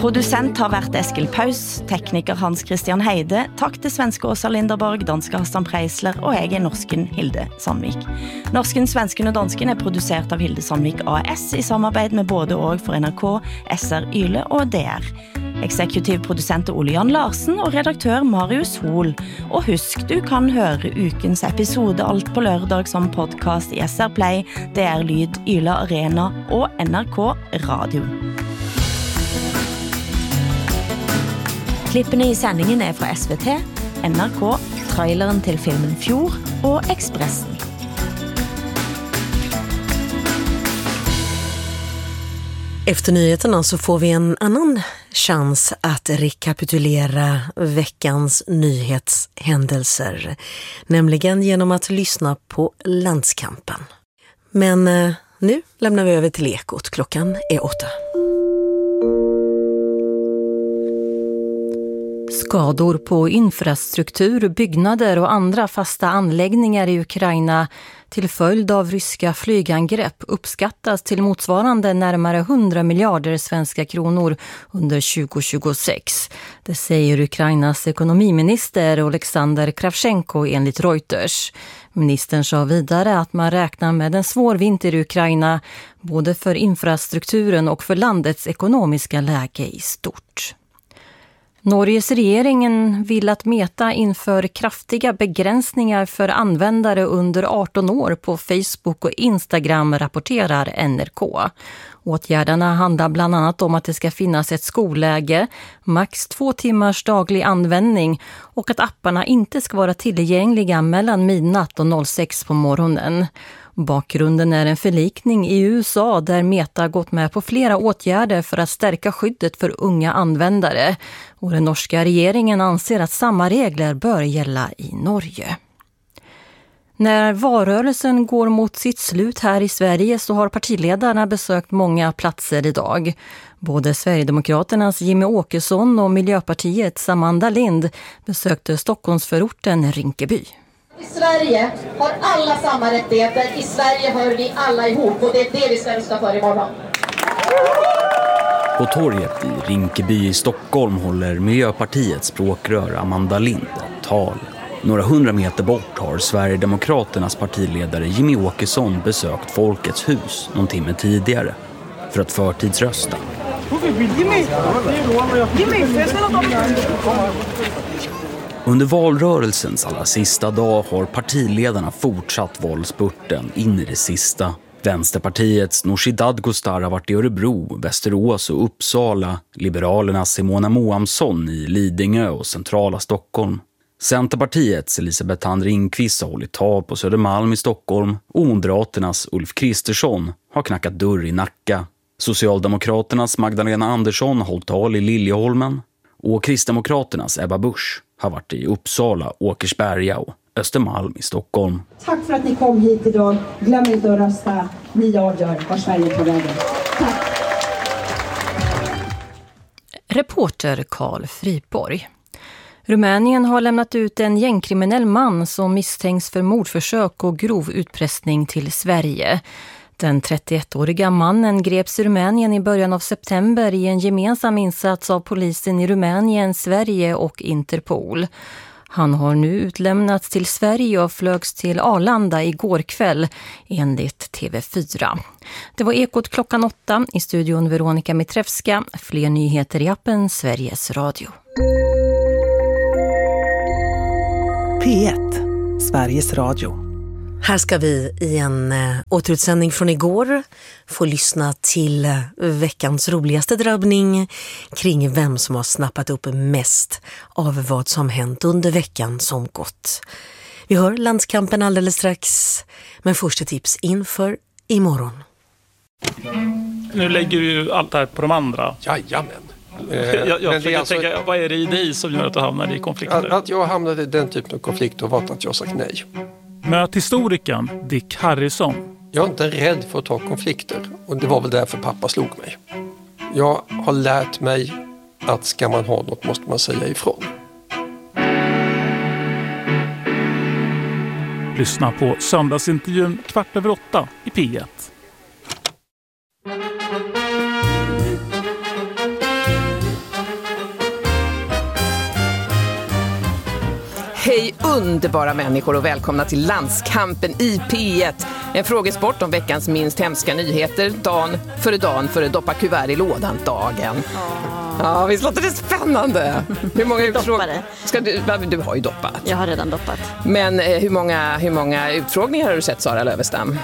Producent har vært Eskil Paus, tekniker Hans Christian Heide, takk til svenske Åsa Linderborg, danske Hassan Preisler og jeg norsken Hilde Sandvik. Norsken, svensken og dansken produsert av Hilde Sandvik AS i samarbeid med både og for NRK, SR Yle og DR. Eksekutiv produsent Ole Jan Larsen og redaktør Marius Hol. Og husk, du kan høre ukens episode alt på lørdag som podcast i SR Play, DR Lyd, Yle Arena og NRK Radio. Klippene i sändningen är från SVT, NRK, traileren till filmen Fjord och Expressen. Efter nyheterna så får vi en annan chans att rekapitulera veckans nyhetshändelser, nämligen genom att lyssna på Landskampen. Men nu lämnar vi över till Ekot. Klockan är 8. Skador på infrastruktur, byggnader och andra fasta anläggningar i Ukraina till följd av ryska flygangrepp uppskattas till motsvarande närmare 100 miljarder svenska kronor under 2026. Det säger Ukrainas ekonomiminister Oleksandr Kravchenko enligt Reuters. Ministern sa vidare att man räknar med en svår vinter i Ukraina både för infrastrukturen och för landets ekonomiska läge i stort. Norges regeringen vill att Meta inför kraftiga begränsningar för användare under 18 år på Facebook och Instagram, rapporterar NRK. Åtgärderna handlar bland annat om att det ska finnas ett skolläge, max 2 timmars daglig användning och att apparna inte ska vara tillgängliga mellan midnatt och 06 på morgonen. Bakgrunden är en förlikning i USA där Meta gått med på flera åtgärder för att stärka skyddet för unga användare. Och den norska regeringen anser att samma regler bör gälla i Norge. När valrörelsen går mot sitt slut här i Sverige så har partiledarna besökt många platser idag. Både Sverigedemokraternas Jimmie Åkesson och Miljöpartiets Amanda Lind besökte Stockholmsförorten Rinkeby. I Sverige har alla samma rättigheter. I Sverige hör vi alla ihop och det är det vi ska rösta för imorgon. På torget i Rinkeby i Stockholm håller Miljöpartiets språkrör Amanda Lind ett tal. Några 100 meter bort har Sverigedemokraternas partiledare Jimmie Åkesson besökt Folkets hus någon timme tidigare för att förtidsrösta. Under valrörelsens allra sista dag har partiledarna fortsatt valspurten in i det sista. Vänsterpartiets Nooshi Dadgostar har varit i Örebro, Västerås och Uppsala. Liberalernas Simona Moamsson i Lidingö och centrala Stockholm. Centerpartiets Elisabeth Thand Ringqvist har hållit tal på Södermalm i Stockholm. Och Moderaternas Ulf Kristersson har knackat dörr i Nacka. Socialdemokraternas Magdalena Andersson har hållit tal i Liljeholmen. Och Kristdemokraternas Ebba Busch har varit i Uppsala, Åkersberga och Östermalm i Stockholm. Tack för att ni kom hit idag. Glöm inte att rösta. Ni avgör var Sverige är på vägen. Tack. Reporter Carl Friborg. Rumänien har lämnat ut en gängkriminell man som misstänks för mordförsök och grov utpressning till Sverige. Den 31-åriga mannen greps i Rumänien i början av september i en gemensam insats av polisen i Rumänien, Sverige och Interpol. Han har nu utlämnats till Sverige och flögs till Arlanda igår kväll enligt TV4. Det var Ekot klockan 8 i studion Veronica Mitrevska. Fler nyheter i appen Sveriges Radio. P1, Sveriges Radio. Här ska vi i en återutsändning från igår få lyssna till veckans roligaste drabbning kring vem som har snappat upp mest av vad som hänt under veckan som gått. Vi hör Landskampen alldeles strax, men första tips inför imorgon. Nu lägger du ju allt här på de andra. Jajamän. Jag tänka, vad är det i dig som gör att du hamnar i konflikter? Att jag hamnade i den typen av konflikter var att jag sagt nej. Möt historikern Dick Harrison. Jag är inte rädd för att ta konflikter och det var väl därför pappa slog mig. Jag har lärt mig att ska man ha något måste man säga ifrån. Lyssna på söndagsintervjun 7:15 i P1. Hej underbara människor och välkomna till Landskampen i P1. En frågesport om veckans minst hemska nyheter. Dan före doppa kuvert i lådan dagen. Ja, visst låter det spännande. Hur många utfrågningar? Du har ju doppat. Jag har redan doppat. Men hur många utfrågningar har du sett, Sara Lövestam?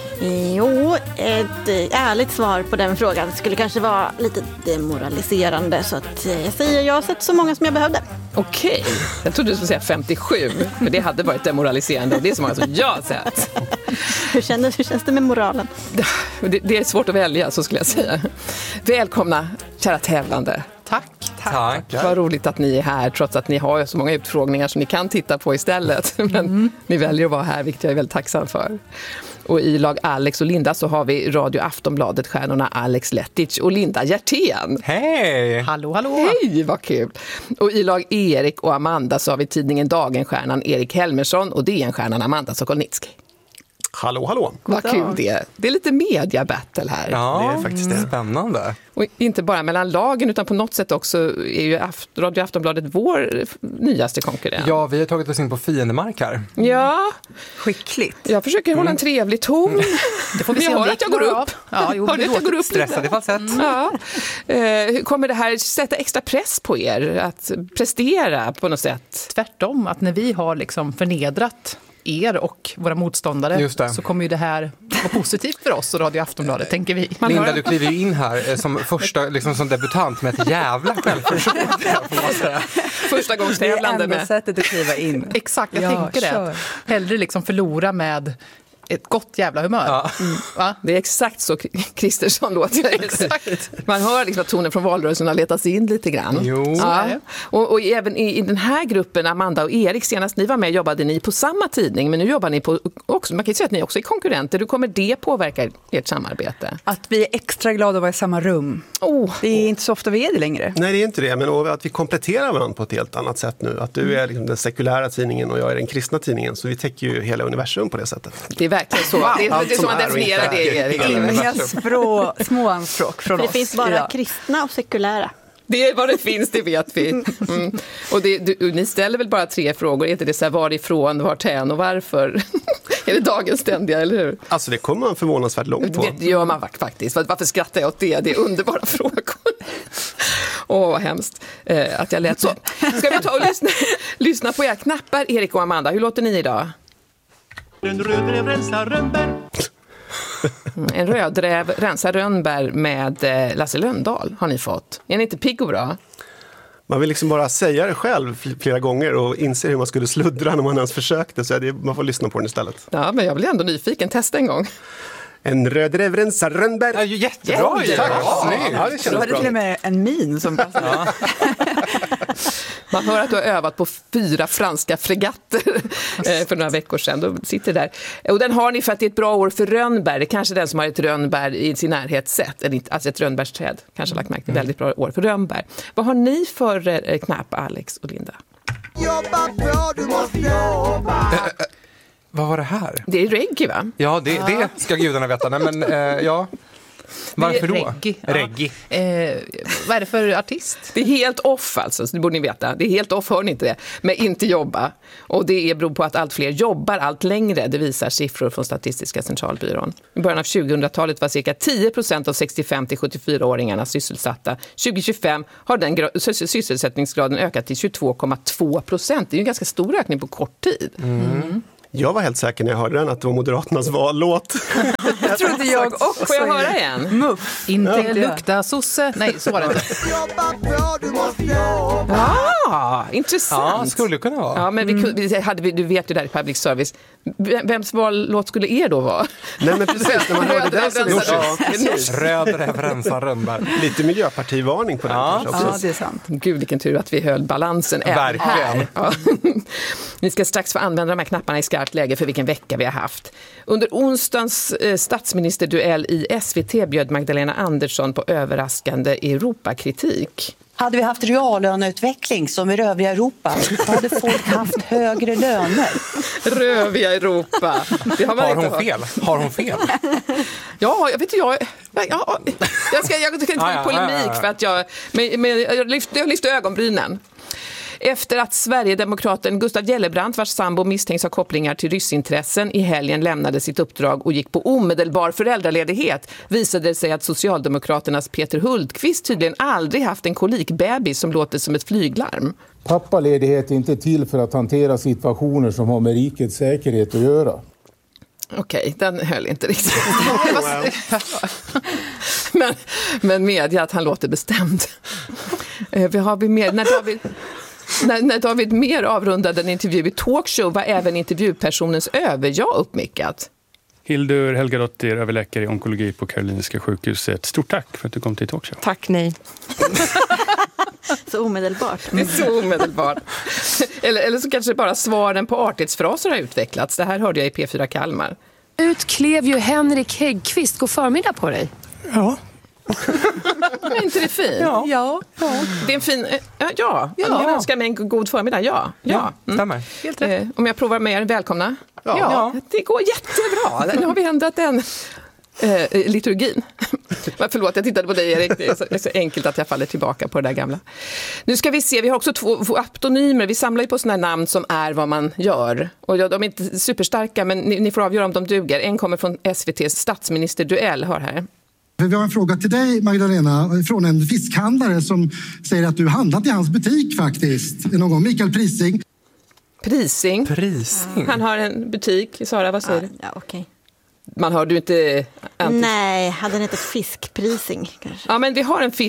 Jo, ett ärligt svar på den frågan skulle kanske vara lite demoraliserande, så att jag säger jag har sett så många som jag behövde. Okej, jag trodde du skulle säga 57, för det hade varit demoraliserande och det är så många som jag har sett. Hur känns det med moralen? Det är svårt att välja, så skulle jag säga. Välkomna, kära tävlande. Tack. Vad roligt att ni är här, trots att ni har så många utfrågningar som ni kan titta på istället. Men ni väljer att vara här, vilket jag är väldigt tacksam för. Och i lag Alex och Linda så har vi Radio Aftonbladet-stjärnorna Alex Lettic och Linda Hjertén. Hej! Hallå! Hej, vad kul! Och i lag Erik och Amanda så har vi tidningen Dagenstjärnan Erik Helmersson och DN-stjärnan Amanda Sokolnitski. Hallå. Vad kul det är. Det är lite media-battle här. Ja, det är faktiskt spännande. Och inte bara mellan lagen utan på något sätt också är ju Radio Aftonbladet vår nyaste konkurrent. Ja, vi har tagit oss in på fiendemark här. Ja. Skickligt. Jag försöker hålla en trevlig ton. Det får vi se om jag går upp. Ja, jo, jag går upp. Stressad i falsett. Ja. Hur kommer det här sätta extra press på er att prestera på något sätt? Tvärtom, att när vi har liksom förnedrat er och våra motståndare så kommer ju det här vara positivt för oss och Radio Aftonbladet, tänker vi. Linda, du kliver ju in här som första, liksom som debutant med ett jävla självförtroende. Första gångs tävlande med. Det är sättet att kliva in. Exakt, jag tänker det. Hellre liksom förlora med ett gott jävla humör. Ja. Va? Det är exakt så Kristersson låter. Exakt. Man hör liksom att tonen från valrörelsen har letats in lite grann. Jo. Ja. Och även i den här gruppen, Amanda och Erik, senast ni var med jobbade ni på samma tidning, men nu jobbar ni på också, man kan ju säga att ni också är konkurrenter. Hur kommer det påverka ert samarbete? Att vi är extra glada att vara i samma rum. Det är inte så ofta vi är det längre. Nej, det är inte det, men att vi kompletterar varandra på ett helt annat sätt nu. Att du är liksom den sekulära tidningen och jag är den kristna tidningen, så vi täcker ju hela universum på det sättet. Det är verkligen så. Det är så man definierar det, Erik. Inga små anspråk från oss. Det finns bara kristna och sekulära. Det är vad det finns, det vet vi. Och ni ställer väl bara 3 frågor? Är inte det så här, varifrån, varthän och varför? Är det dagens ständiga, eller hur? Alltså det kommer man förvånansvärt långt på. Det gör man faktiskt. Varför skrattar jag åt det? Det är underbara frågor. Vad hemskt att jag lät så. Ska vi ta och lyssna på era knappar, Erik och Amanda? Hur låter ni idag? En rödräv rensar rönnbär. En rödräv rensar rönnbär med Lasse Lönndahl har ni fått. Är ni inte pigg och bra? Man vill liksom bara säga det själv flera gånger och inse hur man skulle sluddra när man ens försökte, så man får lyssna på den istället. Ja, men jag blir ändå nyfiken. Testa en gång. En rödräv rensar rönnbär. Ja, jättebra. Tack. Ja, det du hade till och med en min som passade. Man hör att du har övat på 4 franska fregatter för några veckor sedan. Då sitter där. Och den har ni för att det är ett bra år för rönnbär. Det är kanske den som har ett rönnbär i sin närhet sett. Alltså ett rönnbärsträd. Kanske lagt märke till väldigt bra år för rönnbär. Vad har ni för knapp, Alex och Linda? Jobba bra, du måste jobba. Vad var det här? Det är reggae, va? Ja, det ska gudarna veta. Nej, men ja. Varför då? Reggae. Vad är det för artist? Det är helt off alltså, så det borde ni veta. Det är helt off, hör ni inte det? Men inte jobba. Och det beror på att allt fler jobbar allt längre. Det visar siffror från Statistiska centralbyrån. I början av 2000-talet var cirka 10% av 65-74-åringarna sysselsatta. 2025 har den sysselsättningsgraden ökat till 22,2%. Det är ju en ganska stor ökning på kort tid. Jag var helt säker när jag hörde den att det var Moderaternas vallåt. Det trodde jag också. Får jag höra igen? Muff. Inte lukta sosse. Nej, så var det inte. Ja, intressant. Ja, skulle kunna vara. Ja, men du vet ju där i public service. Vems vallåt skulle er då vara? Nej, men precis. När man hörde den så Rödräv rensar rönnbär. Lite miljöpartivarning på den. Ja, det är sant. Gud, vilken tur att vi höll balansen även här. Ja. Ni ska strax få använda de här knapparna i skarpt läge för vilken vecka vi har haft. Under onsdagens statsministerduell i SVT bjöd Magdalena Andersson på överraskande Europakritik. Hade vi haft reallöneutveckling som i övriga Europa, då hade folk haft högre löner. Röviga Europa. Det har man har hon fel? Har hon fel? Ja, jag vet inte. Jag ska inte gå i polemik för att jag lyfter ögonbrynen. Efter att Sverigedemokraten Gustav Gellebrand, vars sambo misstänks ha kopplingar till ryssintressen, i helgen lämnade sitt uppdrag och gick på omedelbar föräldraledighet, visade det sig att Socialdemokraternas Peter Hultqvist tydligen aldrig haft en kolikbebis som låter som ett flyglarm. Pappaledighet är inte till för att hantera situationer som har med rikets säkerhet att göra. Okej, den höll inte riktigt. men medge att han låter bestämd. Vi har mer när David Mer avrundade en intervju i talkshow var även intervjupersonens överja uppmickat. Hildur Helgadottir, överläkare i onkologi på Karolinska sjukhuset. Stort tack för att du kom till talkshow. Tack, nej. Så omedelbart. Det är så omedelbart. Eller så kanske bara svaren på artighetsfraser har utvecklats. Det här hörde jag i P4 Kalmar. Utklev ju Henrik Häggkvist. God förmiddag på dig. Ja. Är inte det fint? Ja. Det är en fin... Ja. Jag önskar mig en god förmiddag. Ja. Stämmer. Helt rätt. Om jag provar med er, välkomna. Ja. Det går jättebra. Nu har vi ändrat den liturgin. Förlåt, jag tittade på dig, Erik. Det är så enkelt att jag faller tillbaka på det där gamla. Nu ska vi se, vi har också 2 aptonymer. Vi samlar ju på såna här namn som är vad man gör. Och de är inte superstarka, men ni får avgöra om de duger. En kommer från SVT:s statsministerduell. Hör här. Vi har en fråga till dig, Magdalena, från en fiskhandlare som säger att du handlat i hans butik faktiskt. Någon gång, Mikael Prising. Prising? Han har en butik. Sara, vad säger du? Ja, okej. Man hör du inte... Nej, hade den inte fiskprising kanske? Ja, men vi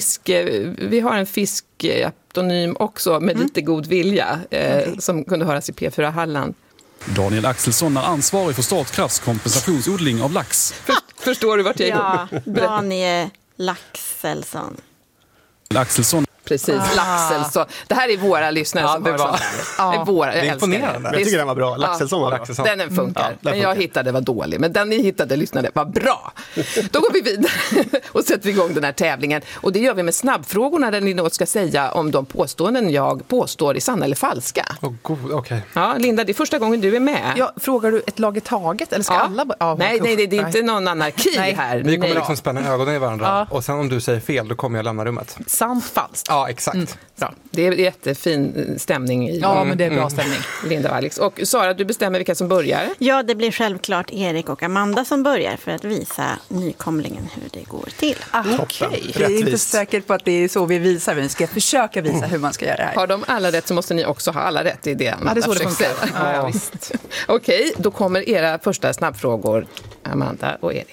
har en fiskaptonym också med lite god vilja som kunde höras i P4 Halland. Daniel Axelsson är ansvarig för Statkrafts kompensationsodling av lax. Förstår du vart jag är? Ja, Daniel Laxelsson. Axelsson. Precis, Laxelsson. Det här är våra lyssnare som hör sånt här. Det är våra, jag imponerande. Jag tycker den var bra. Laxelsson var bra. Den funkar. Men jag hittade var dålig. Men den ni hittade, lyssnade, var bra. Då går vi vidare och sätter igång den här tävlingen. Och det gör vi med snabbfrågorna där ni något ska säga om de påståenden jag påstår är sanna eller falska. Okej. Ja, Linda, det är första gången du är med. Ja, frågar du ett lag i taget? Eller ska alla... Nej, det är inte någon anarki här. Vi kommer liksom spänna ögonen i varandra. Och sen om du säger fel, då kommer jag lämna rummet. Sant, falskt. Ja, exakt. Bra. Det är jättefin stämning i men det är bra stämning. Linda och Alex. Och Sara, du bestämmer vilka som börjar. Ja, det blir självklart Erik och Amanda som börjar för att visa nykomlingen hur det går till. Okej. Det är inte säkert på att det är så vi visar. Vi ska försöka visa hur man ska göra det här. Har de alla rätt så måste ni också ha alla rätt i det. Ja, det är så det funkar. Ja, visst. Okej, då kommer era första snabbfrågor, Amanda och Erik.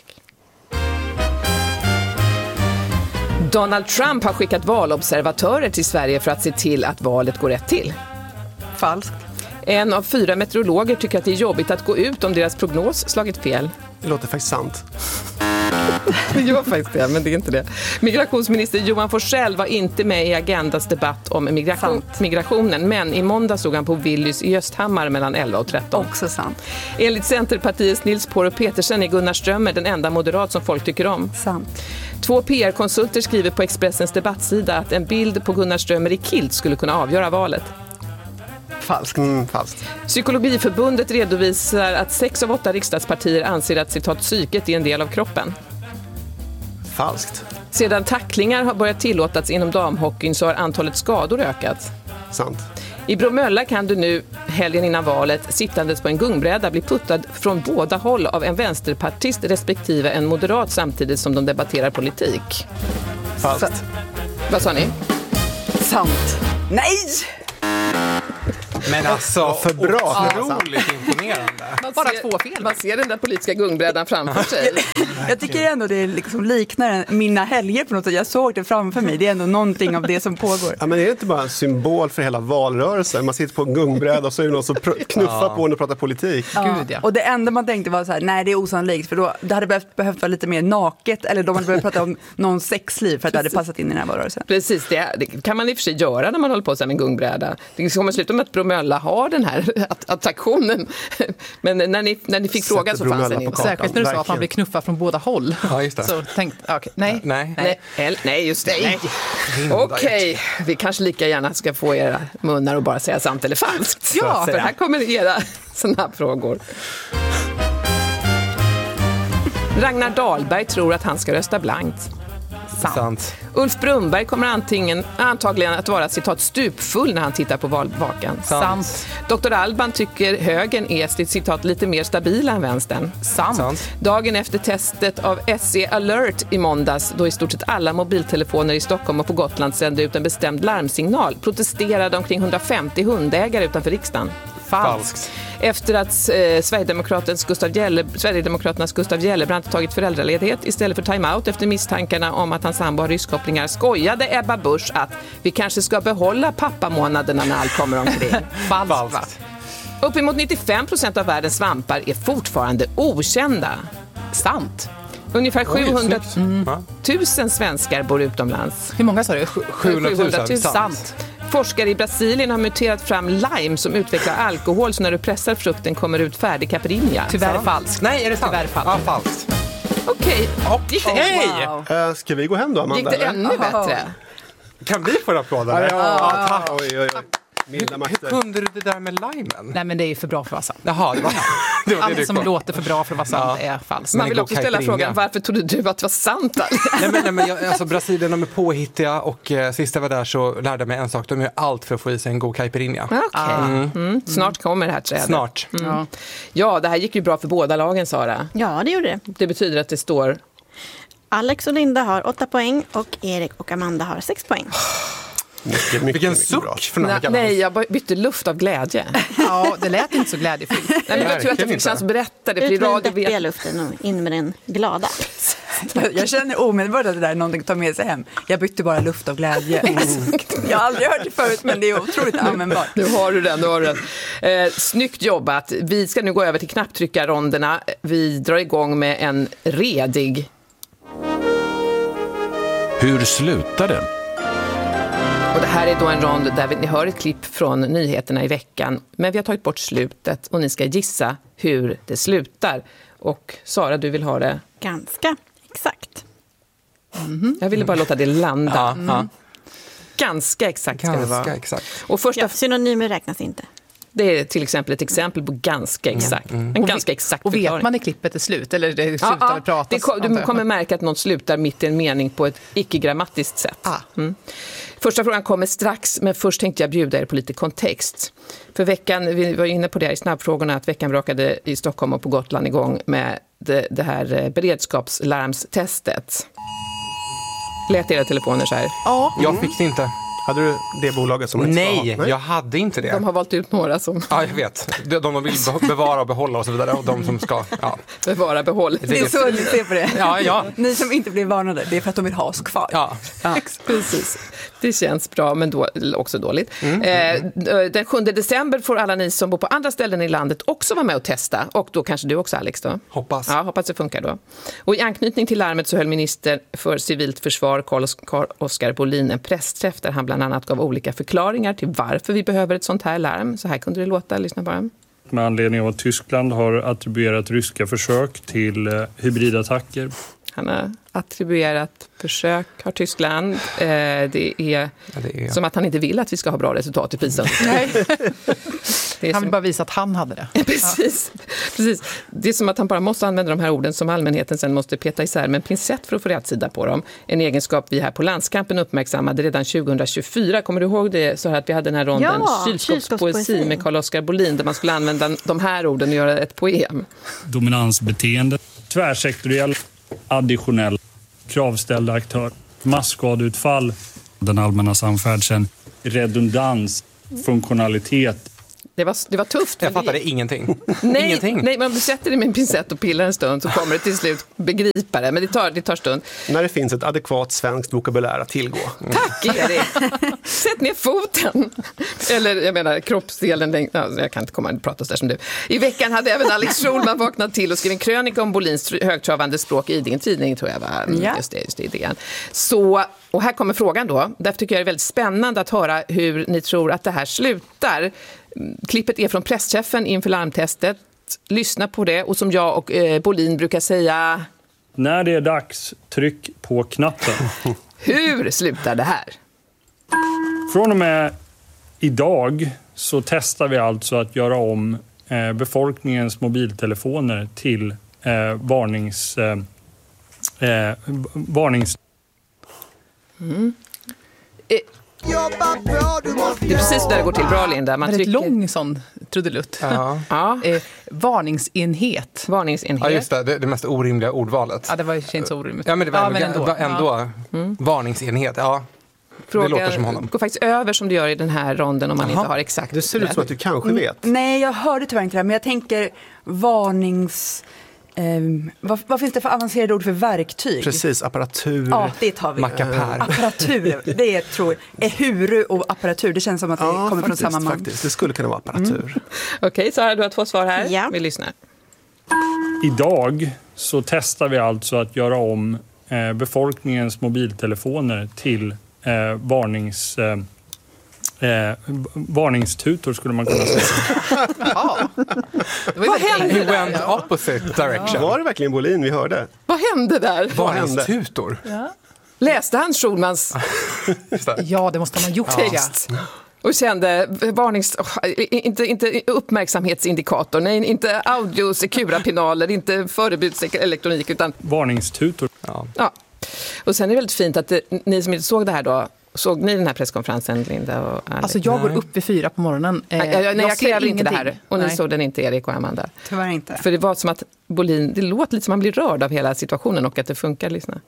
Donald Trump har skickat valobservatörer till Sverige för att se till att valet går rätt till. Falskt. 1 av 4 meteorologer tycker att det är jobbigt att gå ut om deras prognos slagit fel. Det låter faktiskt sant. Det gör faktiskt det, men det är inte det. Migrationsminister Johan Forssell var inte med i Agendas debatt om migrationen, men i måndag såg han på Willys i Östhammar mellan 11 och 13. Också sant. Enligt Centerpartiets Nils Påre Petersen är Gunnar Strömmer den enda moderat som folk tycker om. Sant. 2 PR-konsulter skriver på Expressens debattsida att en bild på Gunnar Strömmer i kilt skulle kunna avgöra valet. Falskt. Falskt. Psykologiförbundet redovisar att 6 av 8 riksdagspartier anser att citat psyket är en del av kroppen. Falskt. Sedan tacklingar har börjat tillåtas inom damhockeyn så har antalet skador ökat. Sant. I Bromölla kan du nu, helgen innan valet, sittandes på en gungbräda bli puttad från båda håll av en vänsterpartist respektive en moderat samtidigt som de debatterar politik. Falskt. Vad sa ni? Sant. Nej! Men alltså, för bra. Otroligt imponerande. Bara 2 fel. Man ser den där politiska gungbrädan framför sig. Jag tycker ändå det liksom liknar mina helger på något sätt. Jag såg det framför mig. Det är ändå någonting av det som pågår. Ja, men det är inte bara en symbol för hela valrörelsen. Man sitter på en gungbräda och så är det någon som knuffar på och pratar politik. Ja. Gud, ja. Och det enda man tänkte var så här, nej det är osannolikt. För då det hade behövt vara lite mer naket. Eller de hade behövt prata om någon sexliv för att det hade passat in i den här valrörelsen. Precis, det kan man i och för sig göra när man håller på med en gungbräda. Det kommer sluta med att Bromölla har den här attraktionen. Men när ni fick frågan så fanns den inte. Särskilt när du sa att man blir knuffad från båda håll. Ja, just det. Så tänkte, okay. Nej, just det. Nej. Okej, vi kanske lika gärna ska få era munnar och bara säga sant eller falskt. Ja, för här kommer era snabbfrågor. Ragnar Dahlberg tror att han ska rösta blankt. Sant. Ulf Brunberg kommer antagligen att vara citat stupfull när han tittar på valvakan. Sant. Dr. Alban tycker högern är citat lite mer stabila än vänstern. Sant. Dagen efter testet av SE Alert i måndags, då i stort sett alla mobiltelefoner i Stockholm och på Gotland sände ut en bestämd larmsignal, protesterade omkring 150 hundägare utanför riksdagen. Falskt. Efter att Sverigedemokraternas Gustav Gellebrand tagit föräldraledighet istället för timeout efter misstankarna om att hans sambo har ryskkopplingar, skojade Ebba Busch att vi kanske ska behålla pappamånaderna när allt kommer omkring. Falskt. Uppemot 95% av världens svampar är fortfarande okända. Sant. Ungefär 700 000 svenskar bor utomlands. Hur många sa du? 700 000. Sant. Forskare i Brasilien har muterat fram lime som utvecklar alkohol, så när du pressar frukten kommer ut färdig caipirinha. Tyvärr falskt. Nej, är det sant? Tyvärr falskt. Ja, falskt. Okej. Hej! Ska vi gå hem då, Amanda? Gick det ännu bättre? Kan vi få en applåd? Eller? Ja, tack. Oj. Hur kunde du det där med limen? Nej, men det är för bra för att vara sant. Jaha, det var allt som låter för bra för att vara sant är falskt. Man vill också ställa frågan, varför trodde du att det var sant? Nej, men Brasilien, de är påhittiga och sist jag var där så lärde jag mig en sak. De gör allt för att få i sig en god caipirinha. Okej. Snart kommer det här trädet. Snart. Ja, det här gick ju bra för båda lagen, Sara. Ja, det gjorde det. Det betyder att det står... Alex och Linda har 8 poäng och Erik och Amanda har 6 poäng. Vilken suck från Nej, jag bytte luft av glädje. Ja, det lät inte så glädjefyllt. Nej, men jag tror att jag fick chans att berätta det. Ut med den deppiga luften och in med den glada. Jag känner omedelbart att det där är någonting att ta med sig hem. Jag bytte bara luft av glädje. Jag har aldrig hört det förut, men det är otroligt användbart. Nu har du den. Snyggt jobbat. Vi ska nu gå över till knapptryckarronderna. Vi drar igång med en redig. Hur slutar det? Och det här är då en rond där ni hör ett klipp från nyheterna i veckan. Men vi har tagit bort slutet och ni ska gissa hur det slutar. Och Sara, du vill ha det? Ganska exakt. Jag ville bara låta det landa. Ganska exakt ska det vara. Exakt. Och första... synonymer räknas inte. Det är till exempel ett exempel på ganska exakt. En ganska exakt förklaring. Och vet man i klippet är slut? Eller det slutar pratas? Du kommer märka att något slutar mitt i en mening på ett icke-grammatiskt sätt. Första frågan kommer strax, men först tänkte jag bjuda er på lite kontext. För veckan, vi var inne på det här i snabbfrågorna, att veckan brakade i Stockholm och på Gotland igång med det här beredskapslarmstestet. Lät era telefoner så här? Ja. Jag fick det inte. Hade du det bolaget som Nej, jag hade inte det. De har valt ut några som... Ja, jag vet. De vill bevara och behålla och så vidare. Och de som ska... Ja. Bevara, behåll. Det är så ni ser på det. Ja. Ni som inte blir varnade, det är för att de vill ha oss kvar. Ja. Precis. Det känns bra, men också dåligt. Den 7 december får alla ni som bor på andra ställen i landet också vara med och testa. Och då kanske du också, Alex, då? Hoppas. Ja, hoppas det funkar då. Och i anknytning till larmet så höll minister för civilt försvar Carl-Oskar Bolin en pressträff där han bland annat gav olika förklaringar till varför vi behöver ett sånt här larm. Så här kunde det låta, lyssna bara. Med anledning av att Tyskland har attribuerat ryska försök till hybridattacker. Han har attribuerat försök, har Tyskland. Det är som att han inte vill att vi ska ha bra resultat i PISA. Nej. Han vill bara visa att han hade det. Precis. Det är som att han bara måste använda de här orden som allmänheten sen måste peta isär med en pincett för att få rätt sida på dem. En egenskap vi här på Landskampen uppmärksammade redan 2024. Kommer du ihåg det? Så här att vi hade den här ronden kylskåpspoesi med Carl-Oskar Bolin där man skulle använda de här orden och göra ett poem. Dominansbeteende, tvärsektoriell, additionell, kravställda aktör, massskadeutfall, den allmänna samfärdseln, redundans, funktionalitet. Det var tufft. Jag fattade ingenting. Nej, men om du sätter dig med en pincett och pillar en stund så kommer det till slut begripa det. Men det tar stund. När det finns ett adekvat svenskt vokabulär att tillgå. Tack, Erik. Sätt ner foten. Eller, jag menar, kroppsdelen. Jag kan inte komma och prata så där som du. I veckan hade även Alex Schulman vaknat till och skrev en krönika om Bolins högtravande språk i Idingen tidning, tror jag var. Ja. Just det, Idingen. Så, och här kommer frågan då. Därför tycker jag det är väldigt spännande att höra hur ni tror att det här slutar. Klippet är från pressträffen inför larmtestet. Lyssna på det. Och som jag och Bolin brukar säga... När det är dags, tryck på knappen. Hur slutar det här? Från och med idag så testar vi alltså att göra om befolkningens mobiltelefoner till varnings... Det är precis där det går till bra, Linda. Man trycker... lång sån trudelutt. Ja. Varningsenhet. Ja, just det mest orimliga ordvalet. Ja, det var ju inte så orimligt. Ja, men det var ändå. Varningsenhet, ja. Det låter som honom. Går faktiskt över som du gör i den här ronden om man inte har exakt. Det ser ut som att du kanske vet. Nej, jag hörde tyvärr inte det, men jag tänker varnings... vad finns det för avancerade ord för verktyg? Precis, apparatur. Ja, det tar vi. Mackapär. Apparatur, det tror jag. Huru och apparatur, det känns som att det kommer från samma man. Faktiskt, det skulle kunna vara apparatur. Okej, Sara, du har 2 svar här. Ja. Vi lyssnar. Idag så testar vi alltså att göra om befolkningens mobiltelefoner till varningstutor skulle man kunna säga. Vad hände He där? went opposite direction. Var det verkligen Bolin vi hörde? Vad hände där? Varningstutor. Ja. Läste han Schulmans Ja, det måste man ha gjort. text? Och kände inte uppmärksamhetsindikator, nej, inte audio-sekura-pinaler, inte förebudselektronik, utan varningstutor. Ja. Och sen är det väldigt fint att ni som inte såg det här då, såg ni den här presskonferensen, Linda och Alex? Alltså jag går upp vid 4 på morgonen. Jag kräver inte det här. Och ni såg den inte, Erik och Amanda. Tyvärr inte. För det var som att Bolin, det låter lite som man blir rörd av hela situationen och att det funkar, lyssna.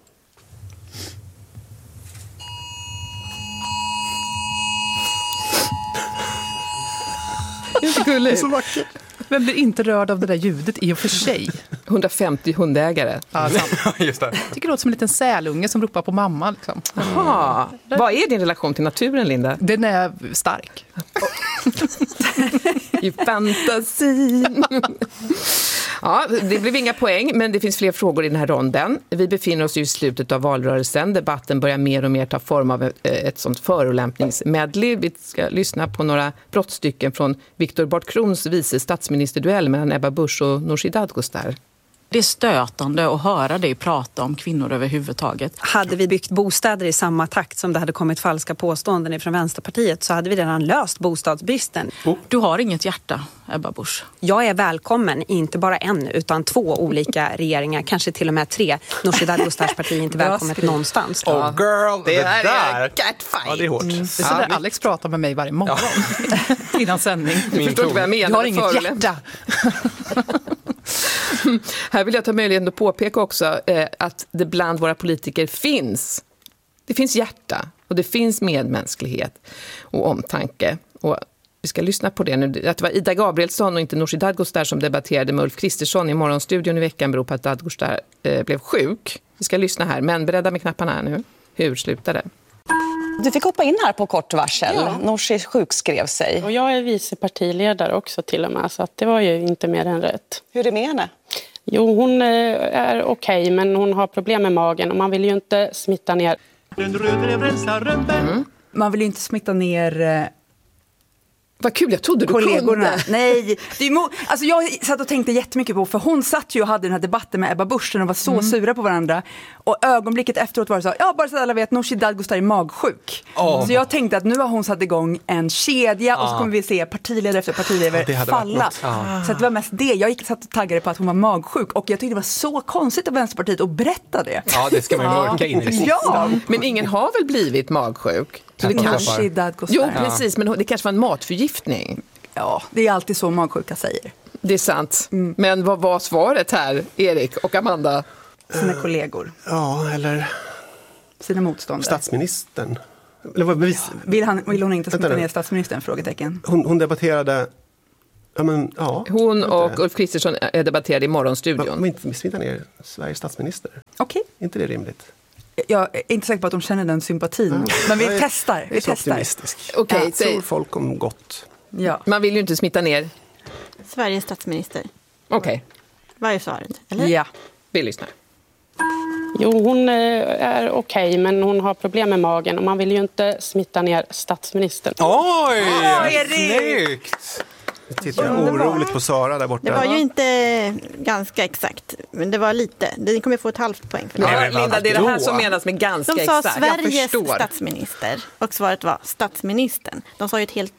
Det är inte gulligt. Det är så vackert. Vem blir inte rörd av det där ljudet i och för sig? 150 hundägare. Ja, just det. Jag tycker det låter som en liten sälunge som ropar på mamma. Liksom. Jaha. Vad är din relation till naturen, Linda? Den är stark. I fantasin. Ja, det blev inga poäng, men det finns fler frågor i den här ronden. Vi befinner oss ju i slutet av valrörelsen. Debatten börjar mer och mer ta form av ett sånt förolämpningsmedley. Vi ska lyssna på några brottstycken från Viktor Barth-Kroons vice statsministerduell mellan Ebba Busch och Nooshi Dadgostar. Det är stötande att höra dig prata om kvinnor överhuvudtaget. Hade vi byggt bostäder i samma takt som det hade kommit falska påståenden från Vänsterpartiet så hade vi redan löst bostadsbristen. Du har inget hjärta, Ebba Busch. Jag är välkommen, inte bara en utan 2 olika regeringar, kanske till och med 3. Nooshi Dadgostars parti är inte välkommet någonstans. Oh girl, det här är catfight. Ja, det är hårt. Det är så där Alex pratar med mig varje morgon innan sändning. Du förstår inte vad jag menar. Du har inget hjärta. Här vill jag ta möjligheten att påpeka också att det bland våra politiker finns hjärta och det finns medmänsklighet och omtanke. Och vi ska lyssna på det nu. Att det var Ida Gabrielsson och inte Nooshi Dadgostar som debatterade med Ulf Kristersson i Morgonstudion i veckan beror på att Dadgostar blev sjuk. Vi ska lyssna här, men beredda med knapparna här nu. Hur slutar det? Du fick hoppa in här på kort varsel. Ja. Nooshi sjukskrev sig. Och jag är vice partiledare också till och med, så att det var ju inte mer än rätt. Hur är det med henne? Jo, hon är okej, men hon har problem med magen och man vill ju inte smitta ner. Man vill ju inte smitta ner... Vad kul, jag trodde du kollegorna. kunde. Nej, alltså jag satt och tänkte jättemycket på, för hon satt ju och hade den här debatten med Ebba Busch och var så sura på varandra. Och ögonblicket efteråt var det så, bara så att alla vet, Nooshi Dadgostar är magsjuk. Så jag tänkte att nu har hon satt igång en kedja och så kommer vi se partiledare efter partiledare falla. Så det var mest det. Jag satt och taggade på att hon var magsjuk och jag tyckte det var så konstigt av Vänsterpartiet att berätta det. Ja, det ska man ju mörka in i. Ja, men ingen har väl blivit magsjuk? Så det kanske Dadgostar. Jo, precis, men det kanske var en matförgiftning. Ja, det är alltid så magsjuka säger. Det är sant. Men vad var svaret här, Erik och Amanda? Sina kollegor. Ja, eller... Sina motståndare. Statsministern. Vill hon inte smitta ner statsministern? Frågetecken. Hon debatterade... Hon och Ulf Kristersson debatterade i Morgonstudion. Men inte smitta ner Sveriges statsminister. Okej. Inte det rimligt? Jag är inte säker på att de känner den sympatin. Men vi testar. Jag är så optimistisk. Okay, jag tror folk om gott. Ja. Man vill ju inte smitta ner Sveriges statsminister. Okej. Vad är svaret? Eller? Ja. Vi lyssnar. Jo, hon är okej, men hon har problem med magen och man vill ju inte smitta ner statsministern. Oj, Erik! snyggt! Jag tittar oroligt på Sara där borta. Det var ju inte ganska exakt, men det var lite. Ni kommer få ett halvt poäng för det. Ja, Linda, det är det här som menas med ganska exakt. De sa Sveriges statsminister och svaret var statsministern. De sa ju ett helt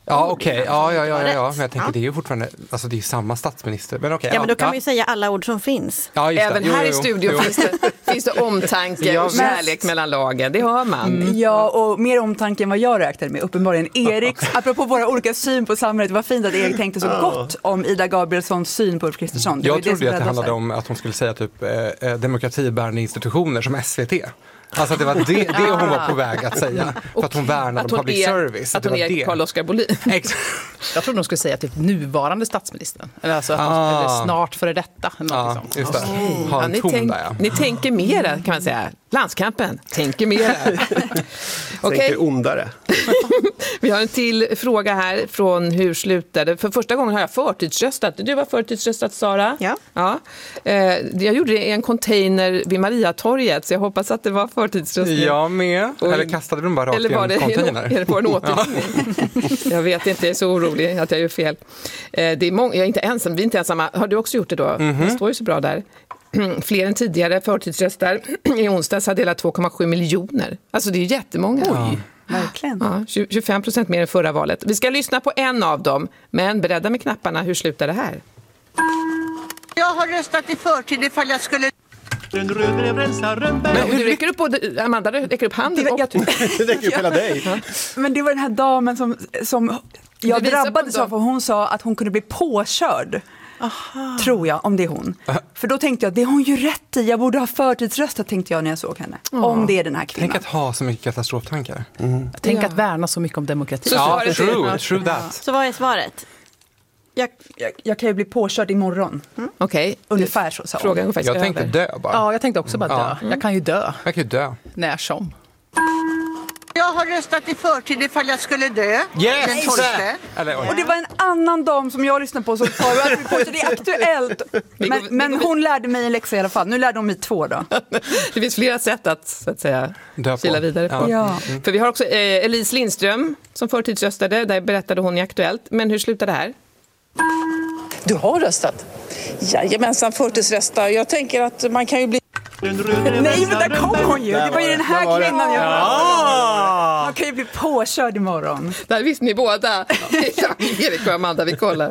Ja, okej. Ja. Men jag tänker det är ju fortfarande, alltså det är ju samma statsminister. Men okej. Ja, men då kan man ju säga alla ord som finns. Ja, just även det. här i studion finns det omtanke och kärlek mellan lagen. Det har man. Ja, och mer omtanke än vad jag räknade med. Uppenbarligen Erik, apropå våra olika syn på samhället, det var fint att Erik tänkte så gott om Ida Gabrielssons syn på Ulf Kristersson. Jag trodde att det handlade om att hon skulle säga typ demokratibärande institutioner som SVT. Alltså att det var det hon var på väg att säga. För att hon värnade public service. Att hon är Carl-Oskar Bolin. Jag trodde hon skulle säga typ nuvarande statsministern. Eller alltså eller snart före detta. Just det. Ni tänker mera, kan man säga. Landskampen, tänker mera. Tänker ondare. Vi har en till fråga här från Hur slutade. För första gången har jag förtidsröstat. Du var förtidsröstat, Sara? Ja. Jag gjorde det i en container vid Mariatorget, så jag hoppas att det var förtidsröstning. Jag med. Eller kastade de bara rakt i en container? Eller på en återvinning. Jag vet inte, jag är så orolig att jag gör fel. Det är jag är inte ensam, vi är inte ensamma. Har du också gjort det då? Det står ju så bra där. Fler än tidigare förtidsröstar. I onsdags hade hela 2,7 miljoner. Alltså det är jättemånga. Oj, verkligen. Ja, 25% mer än förra valet. Vi ska lyssna på en av dem, men beredda med knapparna. Hur slutar det här? Jag har röstat i förtid ifall jag skulle... Men du räcker upp både, Amanda, du räcker upp handen och... Det räcker upp hela dig. Men det var den här damen som jag drabbades av, för hon sa att hon kunde bli påkörd. Aha. Tror jag, om det är hon. För då tänkte jag, det har hon ju rätt i. Jag borde ha förtidsröstat, tänkte jag när jag såg henne. Om det är den här kvinnan. Tänk att ha så mycket katastroftankar. Tänk att värna så mycket om demokrati. True that. Så vad är svaret? Jag kan ju bli påkörd imorgon. Okej. Ungefär så sa frågan. Jag tänkte dö bara. Ja, jag tänkte också bara dö. Jag kan ju dö. Jag kan ju dö. När som. Jag har röstat i förtid ifall jag skulle dö. Den 12. Och det var en annan dam som jag lyssnade på som sa att det är aktuellt. Men hon lärde mig en läxa i alla fall. Nu lärde hon mig 2 då. Det finns flera sätt att, så att säga, kila vidare på. Ja. För vi har också Elise Lindström som förtidsröstade. Där berättade hon i Aktuellt. Men hur slutar det här? Du har röstat? Jajamensan, förtidsrösta. Jag tänker att man kan ju bli... Nej, men där kom hon ju. Det var ju den här kvinnan jag hörde. Man kan ju bli påkörd imorgon. Där visste ni båda. Erik och Amanda, vi kollar.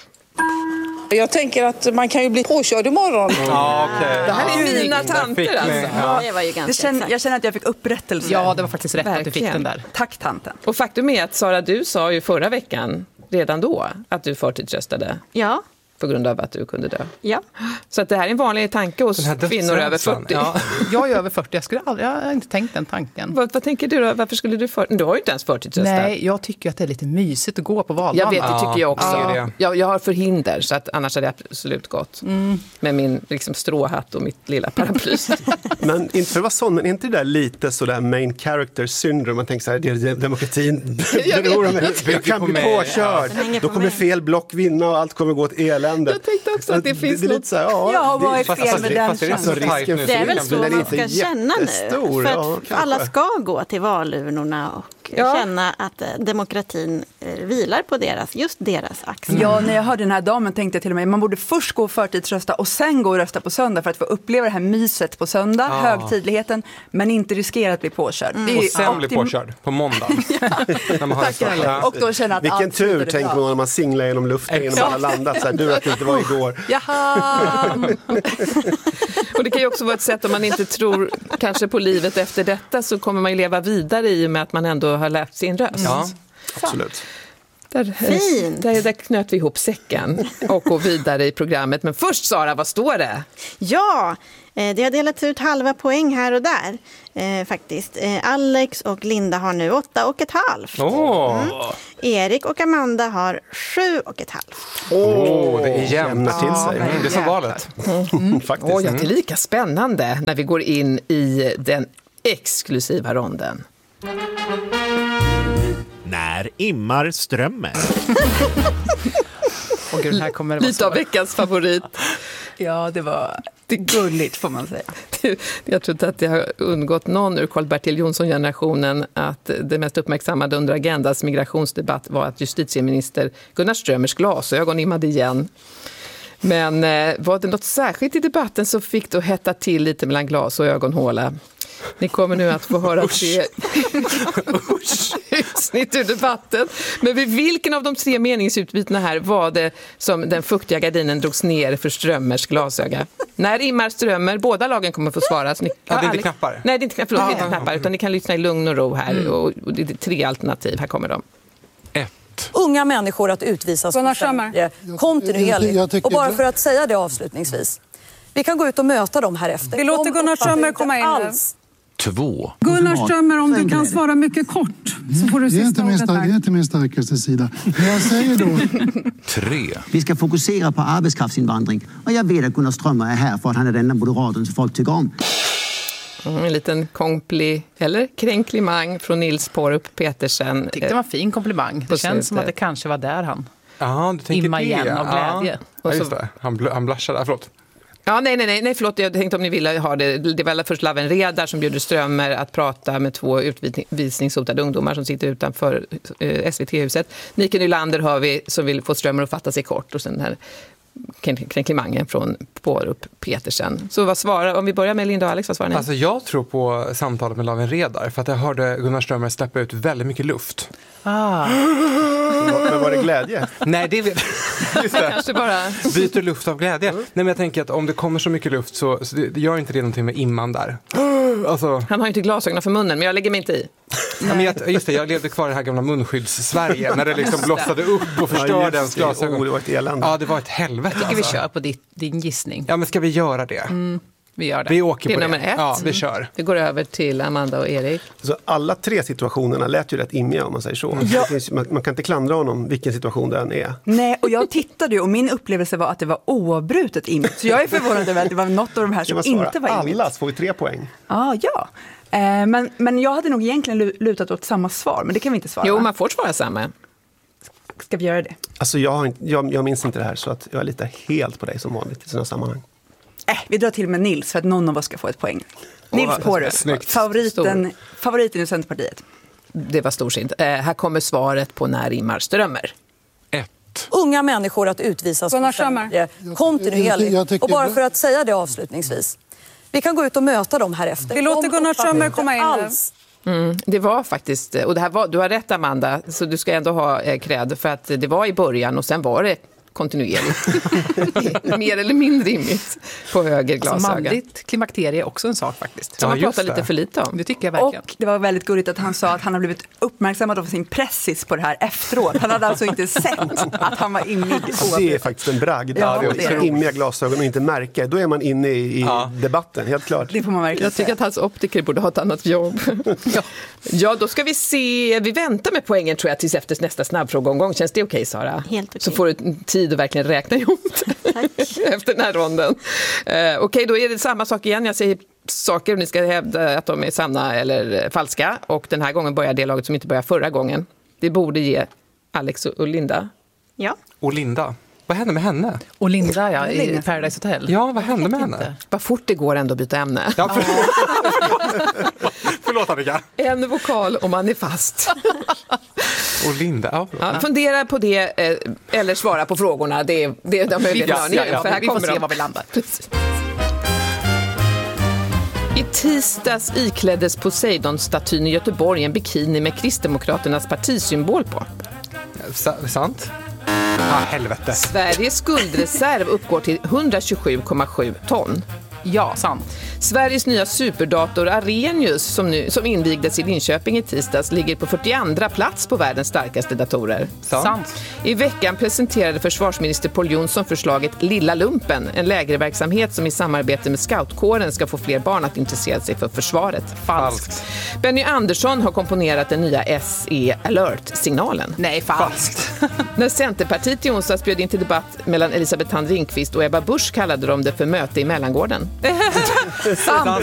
Jag tänker att man kan ju bli påkörd imorgon. Det här är mina tanter alltså. Det var ju ganska jag känner att jag fick upprättelse. Ja, det var faktiskt rätt att du fick den där. Tack, tanten. Och faktum är att Sara, du sa ju förra veckan redan då att du förtidsröstade. Ja. På grund av att du kunde dö. Ja. Så att det här är en vanlig tanke hos kvinnor över 40. Ja. Jag är över 40, jag har inte tänkt den tanken. Vad tänker du då? Varför skulle du har ju inte ens förtidsröstat. Nej, jag tycker att det är lite mysigt att gå på valdagen. Jag vet, det tycker jag också. Jag har förhinder, så att annars hade det absolut gått. Med min stråhatt och mitt lilla paraply. Men inte för att vara sån, men inte det där lite sådär main character syndrome. Man tänker så här, det är demokratin jag kan bli påkörd. Då kommer fel block vinna och allt kommer gå åt elände. Jag tänkte också att det finns det är lite så här, vad är fel med den chansen? Det är väl så man ska känna nu. För att alla ska gå till valurnorna och känna att demokratin vilar på just deras axlar. Ja, när jag hörde den här damen tänkte jag till och med man borde först gå och förtidsrösta och sen gå och rösta på söndag för att få uppleva det här myset på söndag, högtidligheten, men inte riskera att bli påkörd. Det är och sen bli påkörd på måndag. När man har och då känner att vilken tur tänker man när man singlar genom luften innan man har landat. Så här, du att det inte var igår. Jaha! Och det kan ju också vara ett sätt om man inte tror kanske på livet efter detta, så kommer man ju leva vidare i och med att man ändå har lärt sin röst. Ja, absolut. Där knöt vi ihop säcken och går vidare i programmet. Men först, Sara, vad står det? Ja, det har delats ut halva poäng här och där faktiskt. Alex och Linda har nu 8,5. Erik och Amanda har 7,5. Det är jämnt till sig. Det är som valet. Faktiskt. Det är lika spännande när vi går in i den exklusiva ronden. När immar strömmen. Gud, här kommer det lite av veckans favorit. Ja, det var gulligt får man säga. Jag tror inte att det har undgått någon ur Karl-Bertil Jonsson-generationen att det mest uppmärksammade under Agendas migrationsdebatt var att justitieminister Gunnar Strömmers glasögon immade igen. Men var det något särskilt i debatten så fick det hetta till lite mellan glas och ögonhåla. Ni kommer nu att få höra det. avsnitt ur debatten. Men vid vilken av de 3 meningsutbytena här var det som den fuktiga gardinen drogs ner för Strömmers glasöga? När Immar Strömmer, båda lagen kommer få svara. Så ni, det är inte knappar? Nej, det är inte, förlåt, det är inte knappar, utan ni kan lyssna i lugn och ro här. Och det är 3 alternativ, här kommer de. Unga människor att utvisas kontinuerligt. Och bara för att säga det avslutningsvis. Vi kan gå ut och möta dem här efter. Vi låter Gunnar Strömmer komma in nu. 2. Gunnar Strömmer, om du kan svara mycket kort så får du sista ordet här. Det är inte min starkaste sida. Men jag säger då... 3. Vi ska fokusera på arbetskraftsinvandring. Och jag vet att Gunnar Strömmer är här för att han är den enda moderaten som folk tycker om. En liten kränklimang från Nils Porup Petersen. Jag tyckte det var en fin komplimang. Det känns som att det kanske var där han imma igen av glädje. Ja, just det. Han blushade, förlåt. Ja, nej, förlåt. Jag tänkte om ni ville ha det. Det var först Laven Redar som bjuder Strömmer att prata med 2 utvisningshotade ungdomar som sitter utanför SVT-huset. Nike Nylander har vi som vill få Strömmer att fatta sig kort. Och sen den här kränklimangen från Porup Petersen. Så vad svarar, om vi börjar med Linda och Alex, vad svarar ni? Alltså jag tror på samtalet med Laven Redar för att jag hörde Gunnar Strömmer släppa ut väldigt mycket luft. Men var det glädje? Nej, det vet just det. Kanske bara byter luft av glädje. Nej, men jag tänker att om det kommer så mycket luft så det gör inte det någonting med imman där. Alltså... Han har ju inte glasögon för munnen, men jag lägger mig inte i. Ja, men jag levde kvar i det här gamla munskydds-Sverige när det liksom blossade upp och förstörde ens glasögon. Det var ett elände. Ja, det var ett helvete. Jag tycker vi kör på din gissning. Ja, men ska vi göra det? Vi gör det. Vi åker det på är det. nummer 1. Ja, vi kör. Vi går över till Amanda och Erik. Så alla 3 situationerna lät ju rätt immiga om man säger så. Ja. Man kan inte klandra honom vilken situation det än är. Nej, och jag tittade ju och min upplevelse var att det var oavbrutet immigt. Så jag är förvånad över att det var något av de här som inte var immigt. Alla får vi 3 poäng. Ja. Men jag hade nog egentligen lutat åt samma svar, men det kan vi inte svara. Jo, man får svara samma. Ska vi göra det? Alltså jag minns inte det här så att jag litar helt på dig som vanligt i sådana sammanhang. Vi drar till med Nils för att någon av oss ska få ett poäng. Nils Porup, favoriten i Centerpartiet. Det var storsint. Här kommer svaret på när Immar Strömmer. 1. Unga människor att utvisas kontinuerligt. Och bara för att säga det avslutningsvis. Vi kan gå ut och möta dem här efter. Vi låter Gunnar Strömmer komma in nu. Det var faktiskt, och det här var, du har rätt Amanda, så du ska ändå ha cred för att det var i början och sen var det kontinuerligt. Mer eller mindre immigt på höger glasöga. Alltså manligt klimakterie är också en sak faktiskt. Som man pratar lite för lite om. Det tycker jag verkligen. Och det var väldigt gulligt att han sa att han har blivit uppmärksammad av sin pressis på det här efteråt. Han hade alltså inte sett att han var immig. Det är faktiskt en bragd. Ja, det är immiga glasögon och inte märke. Då är man inne i debatten, helt klart. Det får man verkligen Jag tycker att hans optiker borde ha ett annat jobb. Ja, då ska vi se. Vi väntar med poängen tror jag tills efter nästa snabbfrågeomgång. Känns det okej, Sara? Helt okej. Så får du tid att verkligen räkna ihop efter den här ronden. Okej, då är det samma sak igen. Jag säger saker och ni ska hävda att de är sanna eller falska. Och den här gången börjar det laget som inte började förra gången. Det borde ge Alex och Linda. Ja. Och Linda. Vad hände med henne? Och Linda, ja, i Paradise Hotel. Ja, vad hände med henne? Vad fort det går ändå att byta ämne. Ja, förlåt Annika. En vokal och man är fast. Och Linda, fundera på det eller svara på frågorna. Det är de möjligheterna. För här vi får se var vi landar. Precis. I tisdags ikläddes Poseidon-statyn i Göteborg en bikini med Kristdemokraternas partisymbol på. Sant? Helvete. Sveriges skuldreserv uppgår till 127,7 ton. Ja, sant. Sveriges nya superdator Arrhenius som invigdes i Linköping i tisdags ligger på 42:a plats på världens starkaste datorer. Sant. I veckan presenterade försvarsminister Paul Jonsson förslaget Lilla Lumpen, en lägerverksamhet som i samarbete med scoutkåren ska få fler barn att intressera sig för försvaret. Falskt. Benny Andersson har komponerat den nya SE Alert-signalen. Nej, falskt. När Centerpartiet i onsdags bjöd in till debatt mellan Elisabeth Thand Ringqvist och Ebba Busch kallade de det för möte i mellangården. Sant.